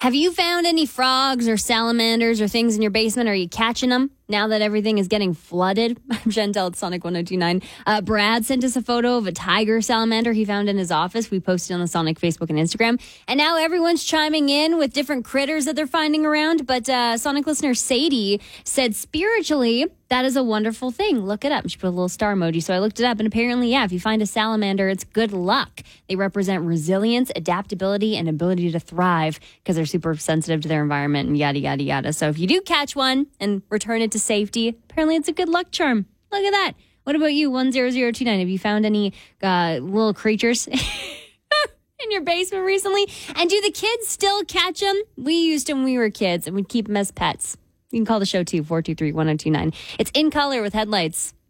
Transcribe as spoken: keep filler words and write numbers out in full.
Have you found any frogs or salamanders or things in your basement? Are you catching them now that everything is getting flooded? I'm Chantel at Sonic one oh two nine. Uh, Brad sent us a photo of a tiger salamander he found in his office. We posted on the Sonic Facebook and Instagram. And now everyone's chiming in with different critters that they're finding around. But uh, Sonic listener Sadie said, spiritually, that is a wonderful thing. Look it up. She put a little star emoji. So I looked it up. And apparently, yeah, if you find a salamander, it's good luck. They represent resilience, adaptability, and ability to thrive because they're super sensitive to their environment and yada, yada, yada. So if you do catch one and return it to safety, apparently it's a good luck charm. Look at that. What about you? one zero zero two nine. Have you found any uh, little creatures in your basement recently? And do the kids still catch them? We used them when we were kids, and we'd keep them as pets. You can call the show too, four two three, one oh two nine. It's In Color with Headlights.